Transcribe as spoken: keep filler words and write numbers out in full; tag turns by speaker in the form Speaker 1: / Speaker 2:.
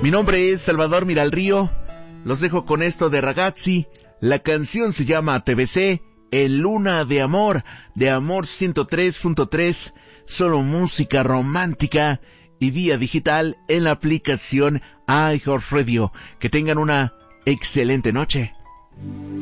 Speaker 1: Mi nombre es Salvador Miralrío. Los dejo con esto de Ragazzi. La canción se llama T V C, en Luna de Amor, de Amor ciento tres punto tres. Solo música romántica y vía digital en la aplicación iHeartRadio. Que tengan una excelente noche.